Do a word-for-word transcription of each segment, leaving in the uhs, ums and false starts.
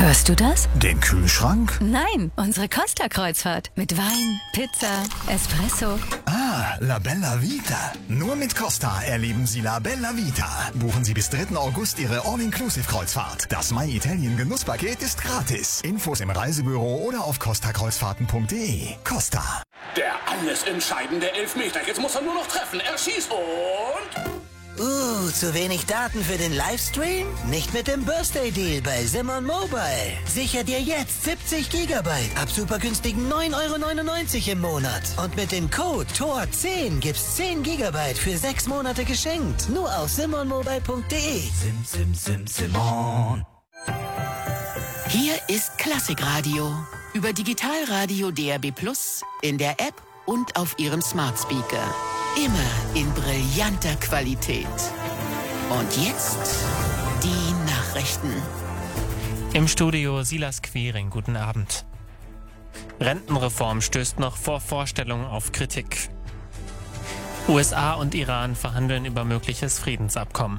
Hörst du das? Den Kühlschrank? Nein, unsere Costa-Kreuzfahrt. Mit Wein, Pizza, Espresso. Ah, La Bella Vita. Nur mit Costa erleben Sie La Bella Vita. Buchen Sie bis dritten August Ihre All-Inclusive-Kreuzfahrt. Das My Italien Genusspaket ist gratis. Infos im Reisebüro oder auf costa kreuzfahrten punkt de. Costa. Der alles entscheidende Elfmeter. Jetzt muss er nur noch treffen. Er schießt und... Uh, zu wenig Daten für den Livestream? Nicht mit dem Birthday Deal bei Simon Mobile. Sicher dir jetzt siebzig Gigabyte ab super günstigen neun Euro neunundneunzig im Monat. Und mit dem Code T O R zehn gibt's zehn Gigabyte für sechs Monate geschenkt. Nur auf simon mobile punkt de. Sim, sim, sim, Simon. Hier ist Klassikradio. Über Digitalradio D A B Plus, in der App und auf Ihrem Smart Speaker. Immer in brillanter Qualität. Und jetzt die Nachrichten. Im Studio Silas Quiring, guten Abend. Rentenreform stößt noch vor Vorstellung auf Kritik. U S A und Iran verhandeln über mögliches Friedensabkommen.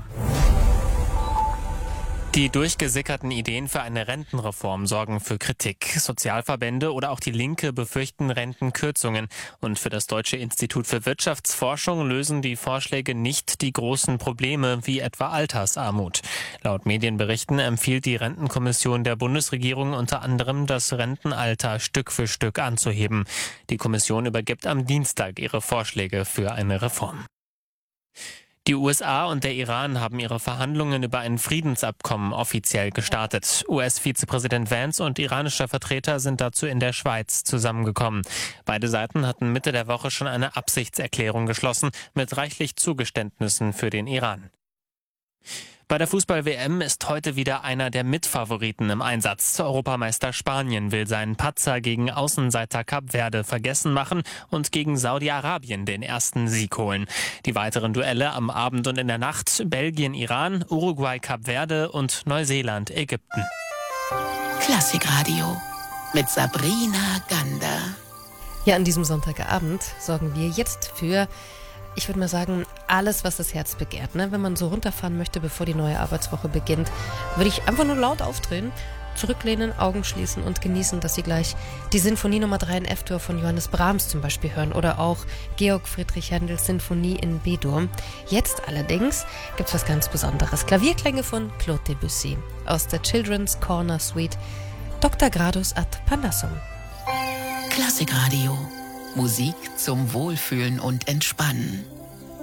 Die durchgesickerten Ideen für eine Rentenreform sorgen für Kritik. Sozialverbände oder auch die Linke befürchten Rentenkürzungen. Und für das Deutsche Institut für Wirtschaftsforschung lösen die Vorschläge nicht die großen Probleme wie etwa Altersarmut. Laut Medienberichten empfiehlt die Rentenkommission der Bundesregierung unter anderem, das Rentenalter Stück für Stück anzuheben. Die Kommission übergibt am Dienstag ihre Vorschläge für eine Reform. Die U S A und der Iran haben ihre Verhandlungen über ein Friedensabkommen offiziell gestartet. U S-Vizepräsident Vance und iranischer Vertreter sind dazu in der Schweiz zusammengekommen. Beide Seiten hatten Mitte der Woche schon eine Absichtserklärung geschlossen mit reichlich Zugeständnissen für den Iran. Bei der Fußball-W M ist heute wieder einer der Mitfavoriten im Einsatz. Europameister Spanien will seinen Patzer gegen Außenseiter Kap Verde vergessen machen und gegen Saudi-Arabien den ersten Sieg holen. Die weiteren Duelle am Abend und in der Nacht: Belgien, Iran, Uruguay, Kap Verde und Neuseeland, Ägypten. Klassikradio mit Sabrina Gander. Ja, an diesem Sonntagabend sorgen wir jetzt für, ich würde mal sagen, alles, was das Herz begehrt. Ne? Wenn man so runterfahren möchte, bevor die neue Arbeitswoche beginnt, würde ich einfach nur laut aufdrehen, zurücklehnen, Augen schließen und genießen, dass Sie gleich die Sinfonie Nummer drei in F-Dur von Johannes Brahms zum Beispiel hören oder auch Georg Friedrich Händels Sinfonie in B-Dur. Jetzt allerdings gibt es was ganz Besonderes. Klavierklänge von Claude Debussy aus der Children's Corner Suite Doktor Gradus ad Parnassum. Klassikradio. Musik zum Wohlfühlen und Entspannen.